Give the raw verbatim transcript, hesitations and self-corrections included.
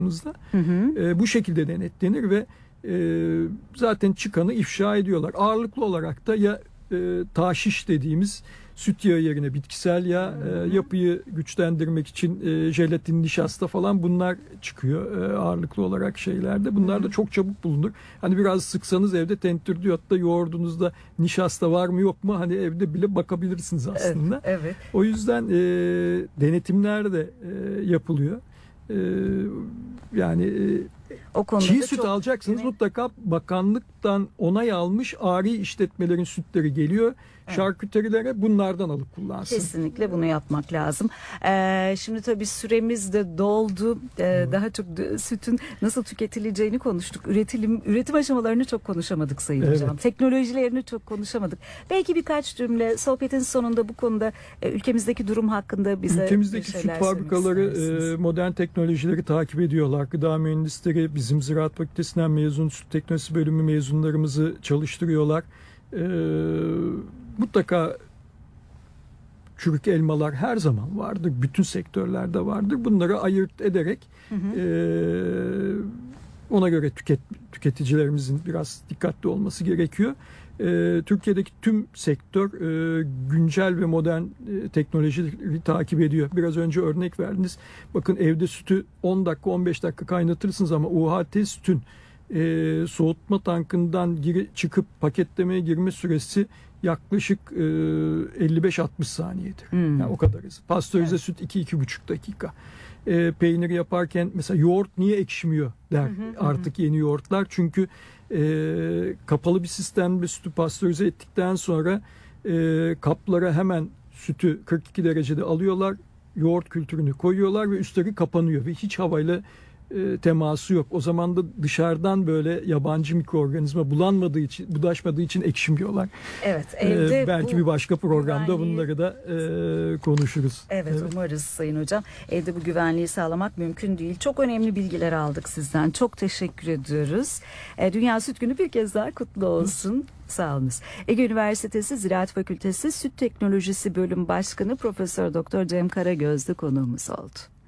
Hı hı. E, bu şekilde denetlenir ve e, zaten çıkanı ifşa ediyorlar. Ağırlıklı olarak da ya e, taşiş dediğimiz süt yağı yerine bitkisel yağ, e, yapıyı güçlendirmek için e, jelatin, nişasta falan bunlar çıkıyor e, ağırlıklı olarak şeylerde. Bunlar da çok çabuk bulunur. Hani biraz sıksanız evde tentür diyotta yoğurdunuzda nişasta var mı yok mu hani evde bile bakabilirsiniz aslında. Evet, evet. O yüzden e, denetimler de e, yapılıyor. E, yani e, o konuda çiğ süt çok, alacaksınız mutlaka bakanlıktan onay almış ari işletmelerin sütleri geliyor. Evet. Şarküterilere bunlardan alıp kullansın. Kesinlikle bunu yapmak lazım. Ee, şimdi tabii süremiz de doldu. Ee, daha çok sütün nasıl tüketileceğini konuştuk. Üretim üretim aşamalarını çok konuşamadık Sayın evet. Hocam. Teknolojilerini çok konuşamadık. Belki birkaç cümle sohbetin sonunda bu konuda e, ülkemizdeki durum hakkında bize ülkemizdeki süt fabrikaları e, modern teknolojileri takip ediyorlar. Gıda mühendisleri bizim Ziraat Fakültesinden mezun süt teknolojisi bölümü mezunlarımızı çalıştırıyorlar. E, mutlaka çürük elmalar her zaman vardır. Bütün sektörlerde vardır. Bunları ayırt ederek hı hı. E, ona göre tüket, tüketicilerimizin biraz dikkatli olması gerekiyor. E, Türkiye'deki tüm sektör e, güncel ve modern e, teknolojileri takip ediyor. Biraz önce örnek verdiniz. Bakın evde sütü on dakika on beş dakika kaynatırsınız ama U H T sütün e, soğutma tankından giri, çıkıp paketlemeye girme süresi yaklaşık e, elli beş altmış saniyedir. Hmm. Yani o kadar hızlı. Pastörize evet. süt iki iki buçuk dakika. E, peynir yaparken mesela yoğurt niye ekşimiyor der hı hı, artık hı. yeni yoğurtlar. Çünkü e, kapalı bir sistemde sütü pastörize ettikten sonra e, kaplara hemen sütü kırk iki derecede alıyorlar. Yoğurt kültürünü koyuyorlar ve üstleri kapanıyor ve hiç havayla e, teması yok. O zaman da dışarıdan böyle yabancı mikroorganizma bulanmadığı için, bulaşmadığı için ekşimiyorlar. Evet, evde e, belki bir başka programda güvenliği... bunları da e, konuşuruz. Evet, evet, umarız Sayın Hocam. Evde bu güvenliği sağlamak mümkün değil. Çok önemli bilgiler aldık sizden. Çok teşekkür ediyoruz. E, Dünya Süt Günü bir kez daha kutlu olsun. Sağ olunuz. Ege Üniversitesi Ziraat Fakültesi Süt Teknolojisi Bölüm Başkanı Profesör Doktor Cem Karagöz'de konuğumuz oldu.